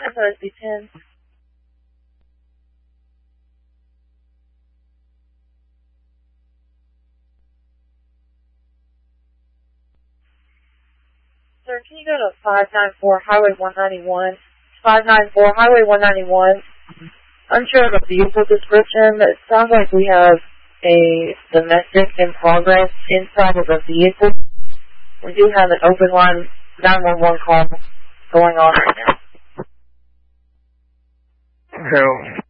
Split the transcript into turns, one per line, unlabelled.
SB10. Sir, can you go to 594 Highway 191? 594 Highway 191. Unsure of the vehicle description, but it sounds like we have a domestic in progress inside of the vehicle. We do have an open line 911 call going on right now.
Who?